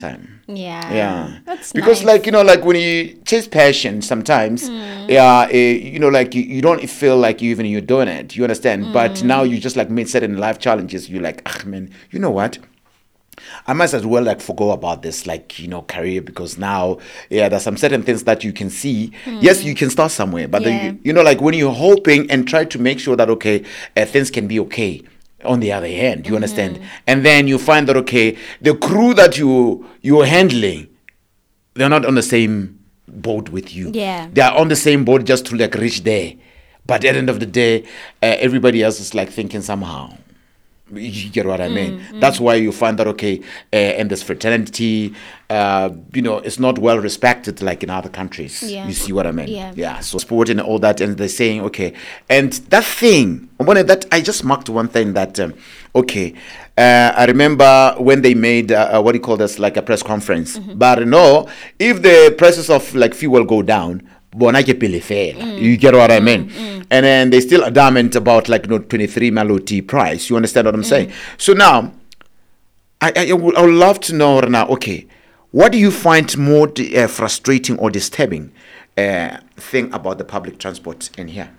time. Yeah. Yeah, That's because nice. like when you chase passion, sometimes, yeah, like you don't feel like you're doing it. You understand? But now you just like made certain life challenges. You like, ah, man, you know what? I might as well like forgo about this like career because now yeah there's some certain things that you can see. Yes, you can start somewhere, but then Yeah. like when you're hoping and try to make sure that okay things can be okay. On the other hand, you understand, and then you find that okay the crew that you're handling they're not on the same boat with you. Yeah. They are on the same boat just to like reach there, but at the end of the day, everybody else is like thinking somehow. You get what I mean? That's why you find that okay, and this fraternity, it's not well respected like in other countries. Yeah. You see what I mean? Yeah. Yeah. So sport and all that, and they're saying okay, and that thing. That I just marked one thing that okay. I remember when they made what do you call this like a press conference. But no, if the prices of like fuel go down, bona ke pele fela. You get what I mean? And then they still adamant about like 23 Maloti price. You understand what I'm saying? So now, I would love to know now. Okay, what do you find more frustrating or disturbing thing about the public transport in here?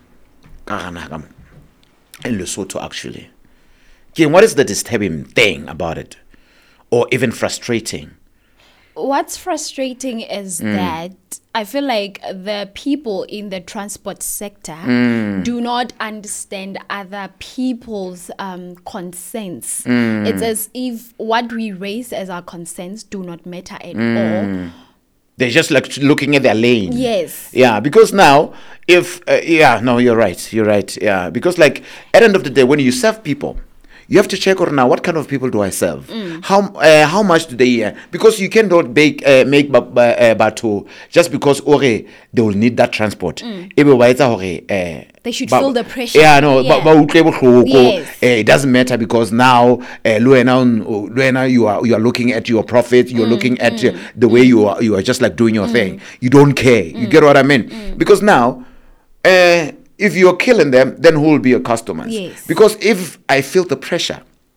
In Lesotho, actually. Okay, what is the disturbing thing about it, or even frustrating? What's frustrating is that I feel like the people in the transport sector do not understand other people's concerns. It's as if what we raise as our concerns do not matter at all. They're just like looking at their lane. Yes. Yeah, because now, if no, you're right. You're right. Yeah, because like at the end of the day, when you serve people, you have to check out now what kind of people do I serve? How much do they? Because you cannot make bato just because they will need that transport. They should feel the pressure. Yeah, no, Yeah. Yes. it doesn't matter because now, Luena, you are looking at your profit. You're looking at the way you are just like doing your thing. You don't care. You get what I mean? Because now, if you're killing them, then who will be your customers? Yes. Because if I feel the pressure,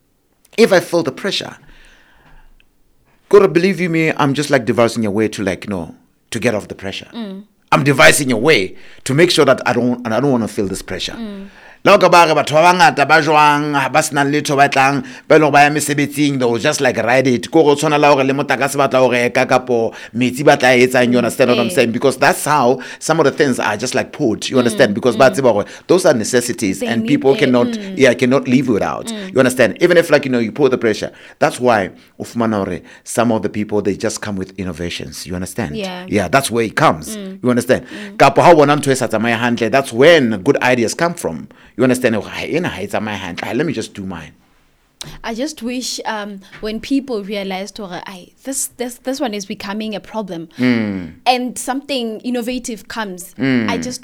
gotta believe you me, I'm just like devising a way to like to get off the pressure. I'm devising a way to make sure that I don't want to feel this pressure. Now ka ba re batho ba bangata ba jwang ba sena letho ba tlang ba lo ba ya mesebetsing, they will just like ride it ko go tshwana la hore le motlakase ba tla hore ka kapo metsi ba tla etsa. You understand what I'm saying? Because that's how some of the things are just like put. You understand? Because ba tseba hore those are necessities They and need people it. cannot live without. You understand? Even if like you put the pressure. That's why ufumana hore some of the people they just come with innovations. You understand? Yeah. That's where it comes. You understand? Kapo ha bona ntho e sa tsamaya hantle, that's when good ideas come from. You understand? Let me just do mine. I just wish when people realized this one is becoming a problem and something innovative comes, I just